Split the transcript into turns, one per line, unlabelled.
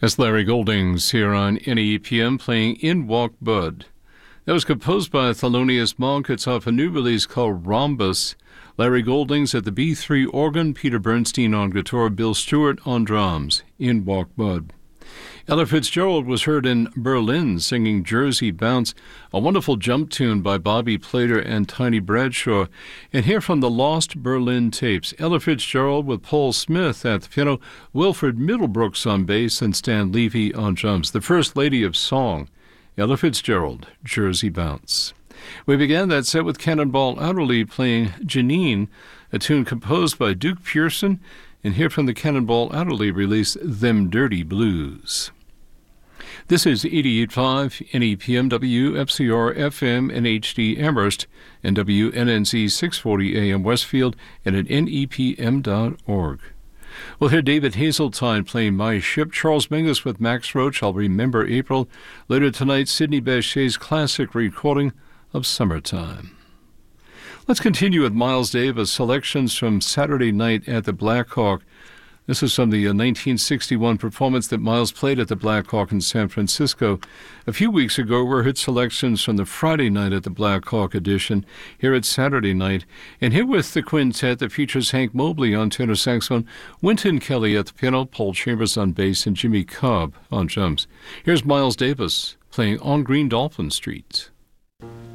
That's Larry Goldings here on NEPM playing In Walk Bud. That was composed by Thelonious Monk. It's off a new release called Rhombus. Larry Goldings at the B3 organ, Peter Bernstein on guitar, Bill Stewart on drums. In Walk Bud. Ella Fitzgerald was heard in Berlin singing Jersey Bounce, a wonderful jump tune by Bobby Plater and Tiny Bradshaw. And here from the Lost Berlin tapes, Ella Fitzgerald with Paul Smith at the piano, Wilfred Middlebrooks on bass, and Stan Levy on drums. The First Lady of Song, Ella Fitzgerald, Jersey Bounce. We began that set with Cannonball Adderley playing Janine, a tune composed by Duke Pearson, and here from the Cannonball Adderley release, Them Dirty Blues. This is 88.5 NEPM, WFCR FM and HD Amherst, and WNNZ 640 AM Westfield, and at nepm.org. We'll hear David Hazeltine playing My Ship, Charles Mingus with Max Roach, I'll Remember April. Later tonight, Sidney Bechet's classic recording of Summertime. Let's continue with Miles Davis, selections from Saturday Night at the Black Hawk. This is from the 1961 performance that Miles played at the Black Hawk in San Francisco. A few weeks ago, we heard selections from the Friday Night at the Black Hawk edition. Here it's Saturday night. And here with the quintet that features Hank Mobley on tenor saxophone, Wynton Kelly at the piano, Paul Chambers on bass, and Jimmy Cobb on drums. Here's Miles Davis playing On Green Dolphin Street.